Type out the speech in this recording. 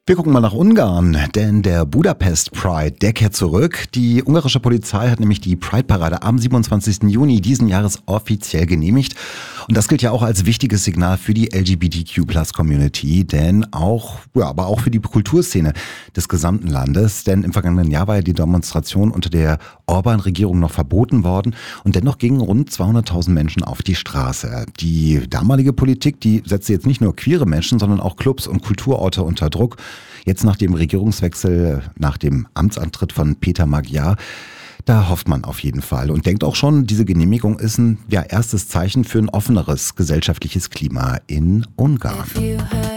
Wir gucken mal nach Ungarn, denn der Budapest Pride, der kehrt zurück. Die ungarische Polizei hat nämlich die Pride-Parade am 27. Juni diesen Jahres offiziell genehmigt. Und das gilt ja auch als wichtiges Signal für die LGBTQ+-Community, aber auch für die Kulturszene des gesamten Landes. Denn im vergangenen Jahr war ja die Demonstration unter der Orban-Regierung noch verboten worden. Und dennoch gingen rund 200.000 Menschen auf die Straße. Die damalige Politik, die setzte jetzt nicht nur queere Menschen, sondern auch Clubs und Kulturorte unter Druck. Jetzt nach dem Regierungswechsel, nach dem Amtsantritt von Peter Magyar, da hofft man auf jeden Fall und denkt auch schon, diese Genehmigung ist ein erstes Zeichen für ein offeneres gesellschaftliches Klima in Ungarn.